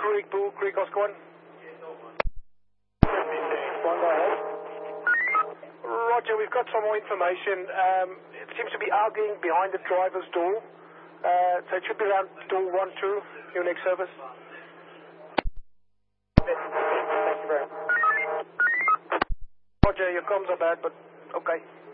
Bull Creek, Oscar 1. Go ahead. Roger, we've got some more information. It seems to be arguing behind the driver's door. So it should be around door 1-2, your next service. Thank you very much. Roger, your comms are bad, but okay.